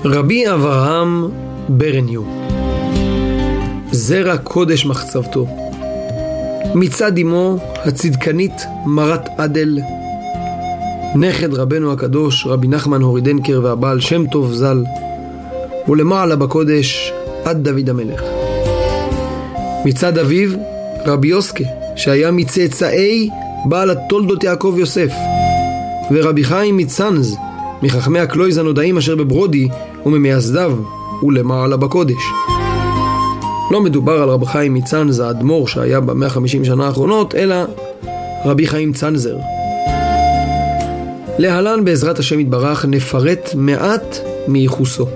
רבי אברהם ברניו, זרע קודש מחצבתו, מצד אמו הצדקנית מרת עדל, נכד רבנו הקדוש רבי נחמן הורידנקר והבעל שם טוב ז"ל, ולמעלה בקודש עד דוד המלך. מצד אביו רבי יוסקה, שהיה מצאצאי בעל התולדות יעקב יוסף, ורבי חיים מצאנז, מחכמי הקלויז הנודעים אשר בברודי וממייסדיו, ולמעלה בקודש. לא מדובר על רבי חיים מצאנז האדמו"ר שהיה ב150 שנה האחרונות, אלא רבי חיים צאנזר. להלן בעזרת השם יתברך נפרט מעט מייחוסו.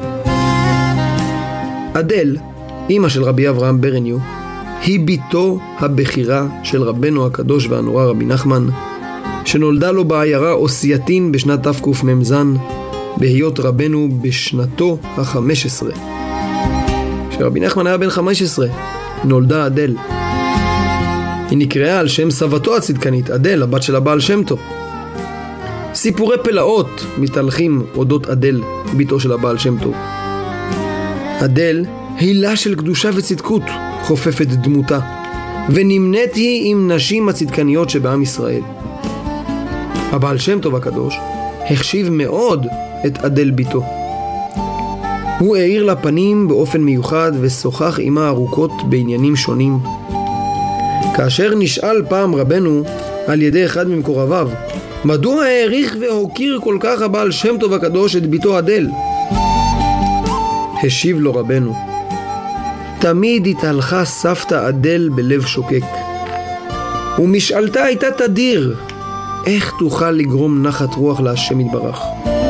עדל, אמא של רבי אברהם ברניו, היא ביתו הבכירה של רבנו הקדוש והנורא רבי נחמן, שנולדה לו בעיירה אוסייתין בשנת תקמ"ז, בהיות רבנו בשנתו ה-15. כשרבי נחמן היה בן 15, נולדה עדל. היא נקראה על שם סבתו הצדקנית, עדל, הבת של הבעל שם טוב. סיפורי פלאות מתהלכים אודות עדל, ביתו של הבעל שם טוב. עדל, הילה של קדושה וצדקות, חופפת דמותה, ונמנית היא עם נשים הצדקניות שבעם ישראל. הבעל שם טוב הקדוש החשיב מאוד את עדל ביתו. הוא העיר לה פנים באופן מיוחד ושוחח עמה ארוכות בעניינים שונים. כאשר נשאל פעם רבנו על ידי אחד ממקורביו, מדוע העריך והוקיר כל כך הבעל שם טוב הקדוש את ביתו עדל? השיב לו רבנו, תמיד התהלכה סבתא עדל בלב שוקק, ומשאלתה הייתה תדיר, איך תוכל לגרום נחת רוח להשם יתברך?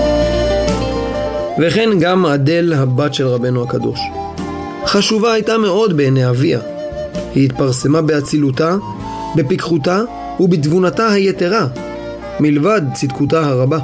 וכן גם עדל הבת של רבנו הקדוש חשובה הייתה מאוד בעיני אביה. היא התפרסמה באצילותה, בפיקחותה ובתבונתה היתרה, מלבד צדקותה הרבה.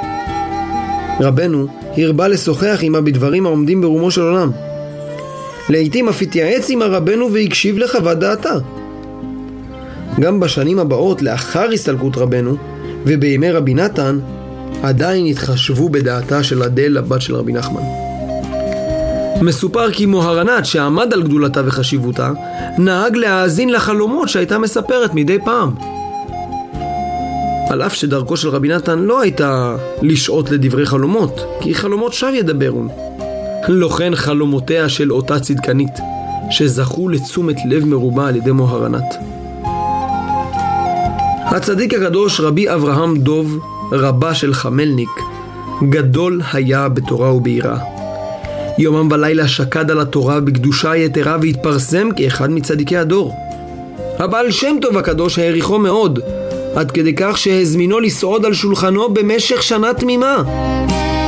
רבנו הרבה לשוחח עמה בדברים העומדים ברומו של עולם. לעתים אף התייעץ עם הרבנו והקשיב לחוות דעתה. גם בשנים הבאות לאחר הסתלקות רבנו ובימי רבי נתן עדיין התחשבו בדעתה של עדל הבת של רבי נחמן. מסופר כי מוהרנת שעמד על גדולתה וחשיבותה נהג להאזין לחלומות שהייתה מספרת מדי פעם. על אף שדרכו של רבי נתן לא הייתה לשעות לדברי חלומות, כי חלומות שב ידברון. לא כן חלומותיה של אותה צדקנית שזכו לתשומת לב מרובה על ידי מוהרנת. הצדיק הקדוש רבי אברהם דוב, רבה של חמלניק, גדול היה בתורה וביראה. יומם ולילה שקד על התורה בקדושה יתרה והתפרסם כאחד מצדיקי הדור. הבעל שם טוב הקדוש העריכו מאוד, עד כדי כך שהזמינו לסעוד על שולחנו במשך שנה תמימה.